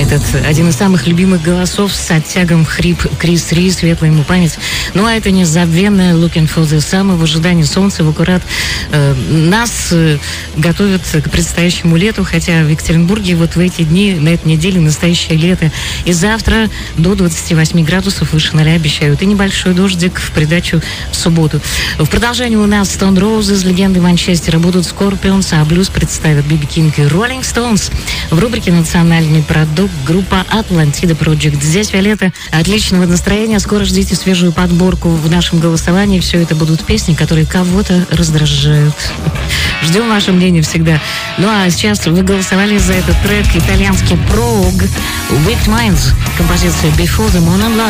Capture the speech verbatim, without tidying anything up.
Этот один из самых любимых голосов с оттягом хрип Крис Ри, светлая ему память. Ну а это незабвенная Looking for the Summer, в ожидании солнца, в аккурат э, нас э, готовят к предстоящему лету, хотя в Екатеринбурге вот в эти дни, на этой неделе настоящее лето. И завтра до двадцати восьми градусов выше ноля обещают. И небольшой дождик в придачу в субботу. В продолжении у нас Stone Roses, легенды Манчестера, будут Scorpions, а блюз представят Би Би Кинг и Rolling Stones. В рубрике «Национальный продукт» группа Atlantida Project. Здесь Виолетта. Отличного настроения. Скоро ждите свежую подборку в нашем голосовании. Все это будут песни, которые кого-то раздражают. Ждем ваше мнение всегда. Ну а сейчас вы голосовали за этот трек итальянский прог Wicked Minds. Композиция Before the Moon and Love.